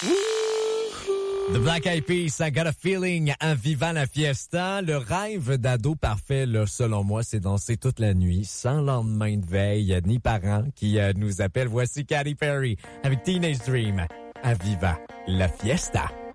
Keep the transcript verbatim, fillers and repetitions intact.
The Black Eyed Peas, I Got a Feeling, en vivant la fiesta. Le rêve d'ado parfait, là, selon moi, c'est danser toute la nuit, sans lendemain de veille, ni parents qui euh, nous appellent. Voici Katy Perry avec Teenage Dream, en vivant la fiesta.